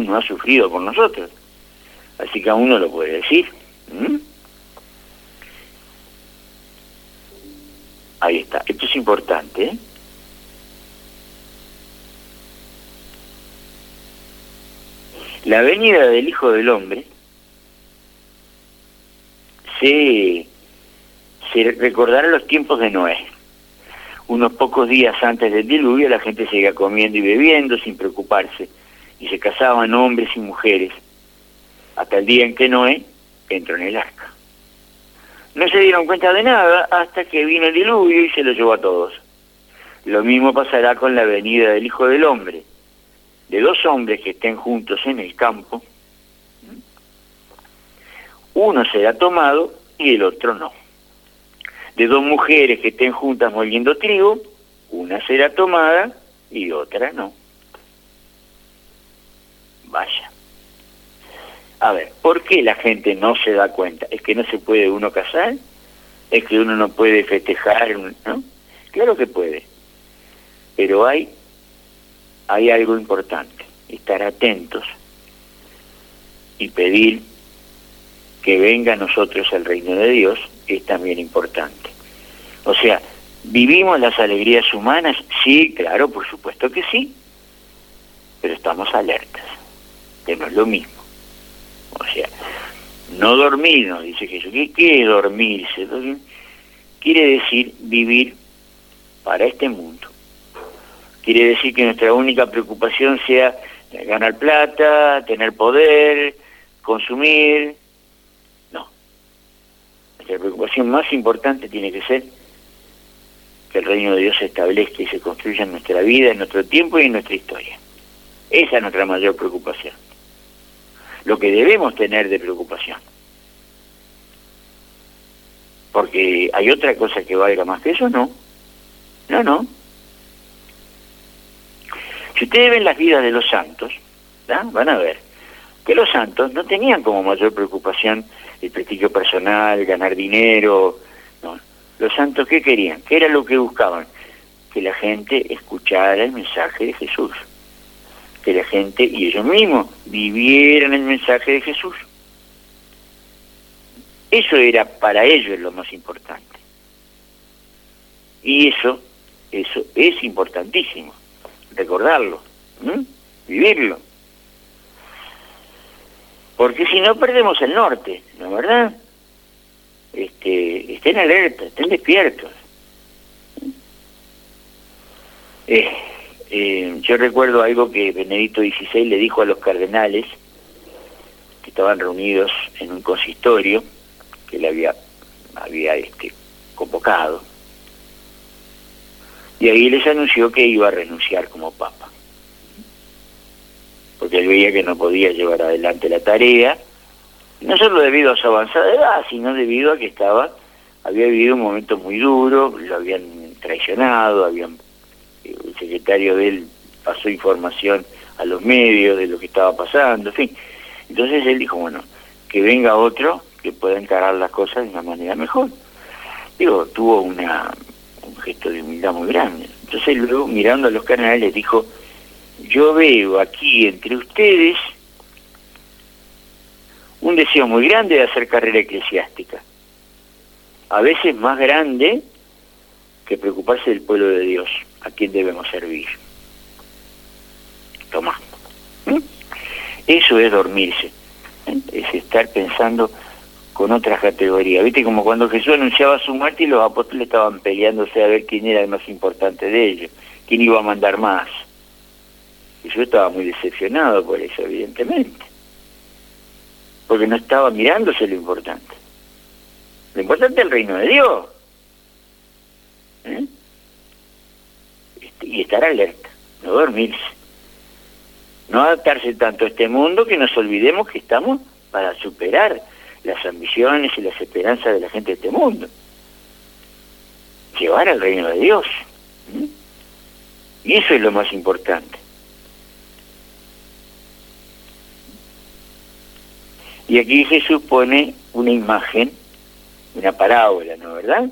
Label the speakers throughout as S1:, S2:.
S1: aún no ha sufrido por nosotros. Así que aún no lo puede decir. ¿Mm? Ahí está. Esto es importante, ¿eh? La venida del Hijo del Hombre se recordará los tiempos de Noé. Unos pocos días antes del diluvio la gente seguía comiendo y bebiendo sin preocuparse, y se casaban hombres y mujeres, hasta el día en que Noé entró en el arca. No se dieron cuenta de nada hasta que vino el diluvio y se lo llevó a todos. Lo mismo pasará con la venida del Hijo del Hombre. De dos hombres que estén juntos en el campo, uno será tomado y el otro no. De dos mujeres que estén juntas moliendo trigo, una será tomada y otra no. Vaya. A ver, ¿por qué la gente no se da cuenta? ¿Es que no se puede uno casar? ¿Es que uno no puede festejar? ¿No? Claro que puede. Pero hay algo importante, estar atentos y pedir que venga a nosotros el reino de Dios es también importante. O sea, ¿vivimos las alegrías humanas? Sí, claro, por supuesto que sí, pero estamos alertas, que no es lo mismo. O sea, no dormirnos, dice Jesús. ¿Qué es dormirse? Quiere decir vivir para este mundo. Quiere decir que nuestra única preocupación sea ganar plata, tener poder, consumir. No. Nuestra preocupación más importante tiene que ser que el reino de Dios se establezca y se construya en nuestra vida, en nuestro tiempo y en nuestra historia. Esa es nuestra mayor preocupación. Lo que debemos tener de preocupación. Porque hay otra cosa que valga más que eso, no. No. Si ustedes ven las vidas de los santos, ¿tá? Van a ver que los santos no tenían como mayor preocupación el prestigio personal, ganar dinero. No. Los santos, ¿qué querían? ¿Qué era lo que buscaban? Que la gente escuchara el mensaje de Jesús. Que la gente y ellos mismos vivieran el mensaje de Jesús. Eso era para ellos lo más importante. Y eso es importantísimo. Recordarlo, vivirlo. Porque si no perdemos el norte, ¿no es verdad? Estén alerta, estén despiertos. Yo recuerdo algo que Benedicto XVI le dijo a los cardenales que estaban reunidos en un consistorio que él había convocado, y ahí les anunció que iba a renunciar como papa, porque él veía que no podía llevar adelante la tarea, no solo debido a su avanzada edad, sino debido a que había vivido un momento muy duro, lo habían traicionado, el secretario de él pasó información a los medios de lo que estaba pasando, en fin. Entonces él dijo, bueno, que venga otro que pueda encarar las cosas de una manera mejor. Tuvo un gesto de humildad muy grande. Entonces luego, mirando a los cardenales, les dijo, yo veo aquí entre ustedes un deseo muy grande de hacer carrera eclesiástica, a veces más grande que preocuparse del pueblo de Dios, a quien debemos servir. Tomá. Eso es dormirse, es estar pensando con otras categorías. ¿Viste? Como cuando Jesús anunciaba su muerte y los apóstoles estaban peleándose a ver quién era el más importante de ellos, quién iba a mandar más. Y yo estaba muy decepcionado por eso, evidentemente. Porque no estaba mirándose lo importante. Lo importante es el reino de Dios. Y estar alerta, no dormirse. No adaptarse tanto a este mundo que nos olvidemos que estamos para superar las ambiciones y las esperanzas de la gente de este mundo. Llevar al reino de Dios. Y eso es lo más importante. Y aquí Jesús pone una imagen, una parábola, ¿no es verdad?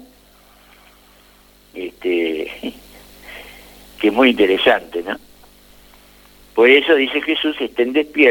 S1: Que es muy interesante, ¿no? Por eso dice Jesús, estén despiertos.